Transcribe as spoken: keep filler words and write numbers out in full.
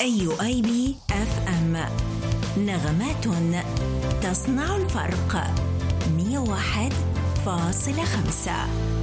يو إيه بي إف إم، نغمات تصنع الفرق. مئة وواحد فاصلة خمسة.